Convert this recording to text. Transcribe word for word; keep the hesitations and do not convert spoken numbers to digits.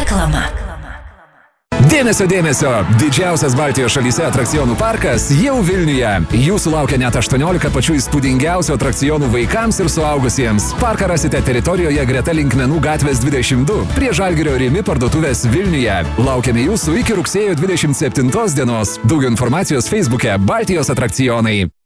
Reklama. Dėmesio, dėmesio! Didžiausias Baltijos šalyse atrakcionų parkas jau Vilniuje. Jūsų laukia net aštuoniolika pačių įspūdingiausių atrakcionų vaikams ir suaugusiems. Parką rasite teritorijoje greta Linkmenų gatvės dvidešimt du, prie Žalgirio Rimi parduotuvės Vilniuje. Laukiame jūsų iki rugsėjo dvidešimt septintos dienos. Daugiau informacijos Facebook'e Baltijos atrakcionai.